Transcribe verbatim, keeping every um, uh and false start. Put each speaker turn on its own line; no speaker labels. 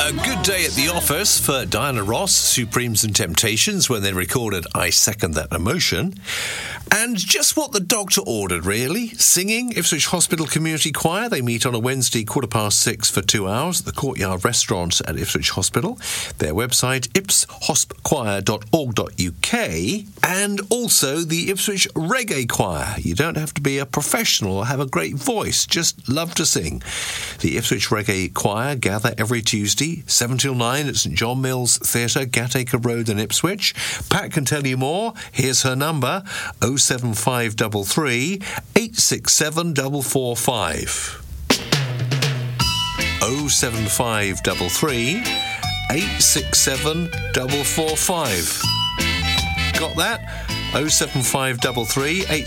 A good day at the office for Diana Ross, Supremes and Temptations, when they recorded I Second That Emotion. And just what the doctor ordered, really. Singing, Ipswich Hospital Community Choir. They meet on a Wednesday, quarter past six for two hours at the Courtyard Restaurant at Ipswich Hospital. Their website, ips hosp choir dot org dot U K. And also the Ipswich Reggae Choir. You don't have to be a professional or have a great voice, just love to sing. The Ipswich Reggae Choir gather every Tuesday, seven till nine at St John Mills Theatre, Gatacre Road in Ipswich. Pat can tell you more. Here's her number, oh seven five three three, eight six seven four four five. oh seven five three three, eight six seven four four five. Got that? oh seven five three three, eight